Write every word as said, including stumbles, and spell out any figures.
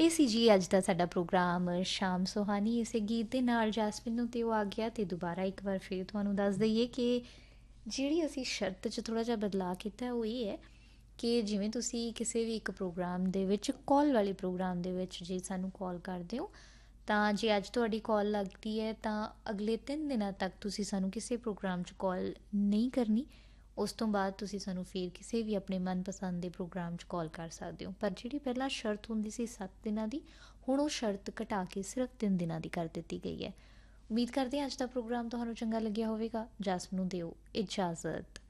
ਇਹ ਸੀ ਜੀ ਅੱਜ ਦਾ ਸਾਡਾ ਪ੍ਰੋਗਰਾਮ ਸ਼ਾਮ ਸੁਹਾਨੀ। ਇਸੇ ਗੀਤ ਦੇ ਨਾਲ ਜੈਸਮੀਨ ਨੂੰ ਤੇ ਉਹ ਆ ਗਿਆ। ਤੇ ਦੁਬਾਰਾ ਇੱਕ ਵਾਰ ਫਿਰ ਤੁਹਾਨੂੰ ਦੱਸ ਦਈਏ ਕਿ ਜਿਹੜੀ ਅਸੀਂ ਸ਼ਰਤ 'ਚ ਥੋੜ੍ਹਾ ਜਿਹਾ ਬਦਲਾਅ ਕੀਤਾ ਉਹ ਇਹ ਹੈ ਕਿ ਜਿਵੇਂ ਤੁਸੀਂ ਕਿਸੇ ਵੀ ਇੱਕ ਪ੍ਰੋਗਰਾਮ ਦੇ ਵਿੱਚ ਕਾਲ ਵਾਲੇ ਪ੍ਰੋਗਰਾਮ ਦੇ ਵਿੱਚ ਜੇ ਸਾਨੂੰ ਕਾਲ ਕਰਦੇ ਹੋ, ਤਾਂ ਜੇ ਅੱਜ ਤੁਹਾਡੀ ਕਾਲ ਲੱਗਦੀ ਹੈ ਤਾਂ ਅਗਲੇ ਤਿੰਨ ਦਿਨਾਂ ਤੱਕ ਤੁਸੀਂ ਸਾਨੂੰ ਕਿਸੇ ਪ੍ਰੋਗਰਾਮ 'ਚ ਕਾਲ ਨਹੀਂ ਕਰਨੀ। ਉਸ ਤੋਂ ਬਾਅਦ ਤੁਸੀਂ ਸਾਨੂੰ ਫਿਰ ਕਿਸੇ ਵੀ ਆਪਣੇ ਮਨਪਸੰਦ ਦੇ ਪ੍ਰੋਗਰਾਮ 'ਚ ਕਾਲ ਕਰ ਸਕਦੇ ਹੋ। ਪਰ ਜਿਹੜੀ ਪਹਿਲਾਂ ਸ਼ਰਤ ਹੁੰਦੀ ਸੀ ਸੱਤ ਦਿਨਾਂ ਦੀ, ਹੁਣ ਉਹ ਸ਼ਰਤ ਘਟਾ ਕੇ ਸਿਰਫ ਤਿੰਨ ਦਿਨਾਂ ਦੀ ਕਰ ਦਿੱਤੀ ਗਈ ਹੈ। ਉਮੀਦ ਕਰਦੇ ਹਾਂ ਅੱਜ ਦਾ ਪ੍ਰੋਗਰਾਮ ਤੁਹਾਨੂੰ ਚੰਗਾ ਲੱਗਿਆ ਹੋਵੇਗਾ। ਜਸ ਨੂੰ ਦਿਓ ਇਜਾਜ਼ਤ।